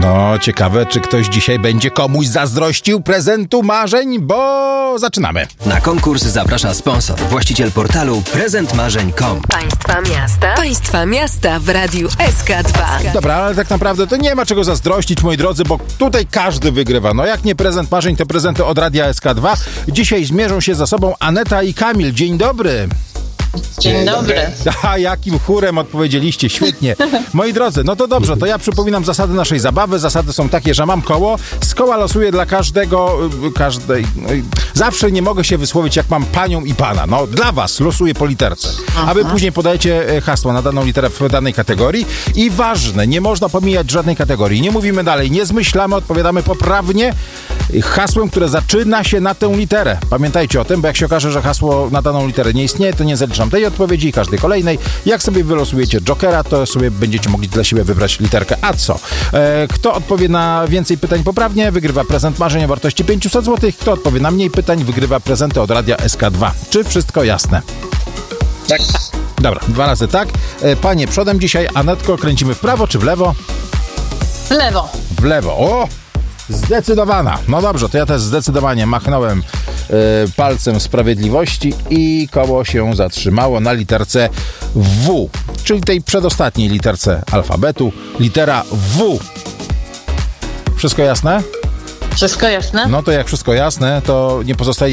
No, ciekawe, czy ktoś dzisiaj będzie komuś zazdrościł prezentu marzeń, bo zaczynamy. Na konkurs zaprasza sponsor, właściciel portalu prezentmarzeń.com. Państwa miasta w Radiu SK2. Dobra, ale tak naprawdę to nie ma czego zazdrościć, moi drodzy, bo tutaj każdy wygrywa. No jak nie prezent marzeń, to prezenty od Radia SK2. Dzisiaj zmierzą się ze sobą Aneta i Kamil. Dzień dobry. Dzień dobry. A jakim chórem odpowiedzieliście, świetnie. Moi drodzy, no to dobrze, to ja przypominam zasady naszej zabawy. Zasady są takie, że mam koło. Z koła losuję dla każdej. Zawsze nie mogę się wysłowić, jak mam panią i pana. No, dla was losuję po literce. A wy później podajecie hasło na daną literę w danej kategorii. I ważne, nie można pomijać żadnej kategorii. Nie mówimy dalej, nie zmyślamy, odpowiadamy poprawnie hasłem, które zaczyna się na tę literę. Pamiętajcie o tym, bo jak się okaże, że hasło na daną literę nie istnieje, to nie zaliczam tej odpowiedzi i każdej kolejnej. Jak sobie wylosujecie jokera, to sobie będziecie mogli dla siebie wybrać literkę A co. Kto odpowie na więcej pytań poprawnie, wygrywa prezent marzeń o wartości 500 zł. Kto odpowie na mniej pytań, wygrywa prezenty od Radia SK2. Czy wszystko jasne? Tak. Dobra, 2 razy tak. Panie przodem dzisiaj. Anetko, kręcimy w prawo czy w lewo? W lewo. W lewo. O! Zdecydowana. No dobrze, to ja też zdecydowanie machnąłem palcem sprawiedliwości i koło się zatrzymało na literce W, czyli tej przedostatniej literce alfabetu. Litera W. Wszystko jasne? Wszystko jasne? No to jak wszystko jasne, to nie pozostaje